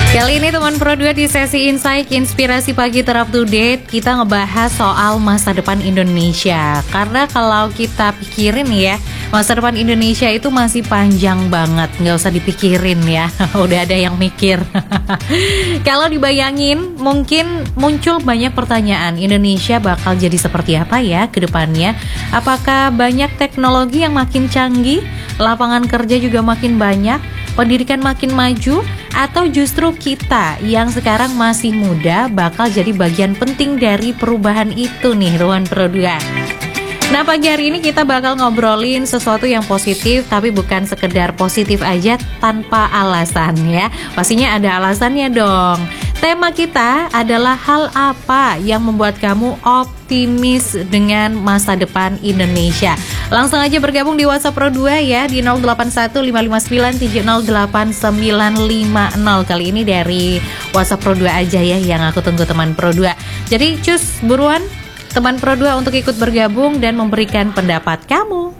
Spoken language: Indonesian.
Kali ini teman Pro 2 di sesi Insight Inspirasi Pagi Terap to Date, kita ngebahas soal masa depan Indonesia. Karena kalau kita pikirin ya, masa depan Indonesia itu masih panjang banget, nggak usah dipikirin ya, udah ada yang mikir. Kalau dibayangin, mungkin muncul banyak pertanyaan, Indonesia bakal jadi seperti apa ya ke depannya? Apakah banyak teknologi yang makin canggih, lapangan kerja juga makin banyak, pendidikan makin maju, atau justru kita yang sekarang masih muda bakal jadi bagian penting dari perubahan itu nih, Ruan Pro 2. Nah, pagi hari ini kita bakal ngobrolin sesuatu yang positif, tapi bukan sekedar positif aja tanpa alasan ya. Pastinya ada alasannya dong. Tema kita adalah hal apa yang membuat kamu optimis dengan masa depan Indonesia. Langsung aja bergabung di WhatsApp Pro 2 ya di 081559708950. Kali ini dari WhatsApp Pro 2 aja ya yang aku tunggu teman Pro 2. Jadi cus buruan teman Pro 2 untuk ikut bergabung dan memberikan pendapat kamu.